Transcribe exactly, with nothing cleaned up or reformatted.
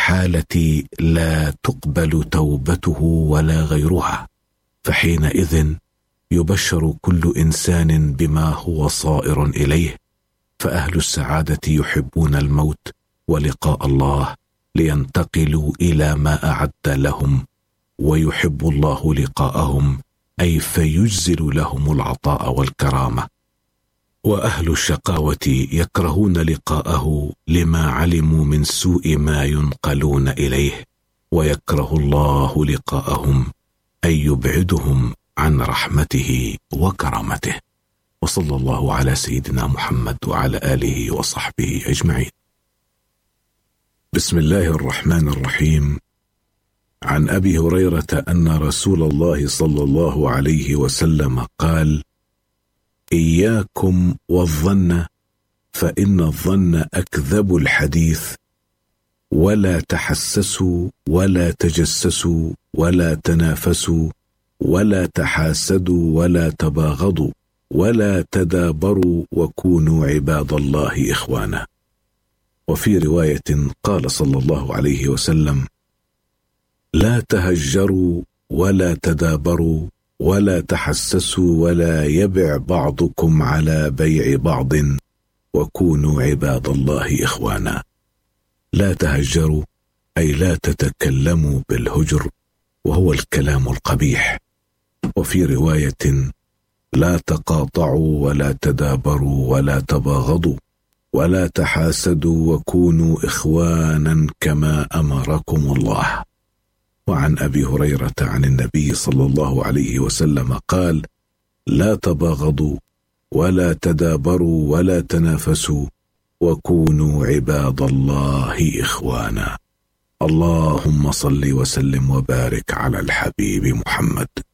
الحالة لا تقبل توبته ولا غيرها، فحينئذ يبشر كل إنسان بما هو صائر إليه. فأهل السعادة يحبون الموت ولقاء الله لينتقلوا إلى ما أعد لهم، ويحب الله لقاءهم، أي فيجزل لهم العطاء والكرامة. وأهل الشقاوة يكرهون لقاءه لما علموا من سوء ما ينقلون إليه، ويكره الله لقاءهم أي يبعدهم عن رحمته وكرامته. وصلى الله على سيدنا محمد وعلى آله وصحبه أجمعين. بسم الله الرحمن الرحيم. عن أبي هريرة أن رسول الله صلى الله عليه وسلم قال: إياكم والظن فإن الظن أكذب الحديث، ولا تحسسوا ولا تجسسوا ولا تنافسوا ولا تحاسدوا ولا تباغضوا ولا تدابروا وكونوا عباد الله إخوانا. وفي رواية قال صلى الله عليه وسلم: لا تهجروا ولا تدابروا ولا تحسسوا ولا يبع بعضكم على بيع بعض وكونوا عباد الله إخوانا. لا تهجروا أي لا تتكلموا بالهجر، وهو الكلام القبيح. وفي رواية: لا تقاطعوا ولا تدابروا ولا تباغضوا ولا تحاسدوا وكونوا إخوانا كما أمركم الله. وعن أبي هريرة عن النبي صلى الله عليه وسلم قال: لا تباغضوا ولا تدابروا ولا تنافسوا وكونوا عباد الله إخوانا. اللهم صل وسلم وبارك على الحبيب محمد.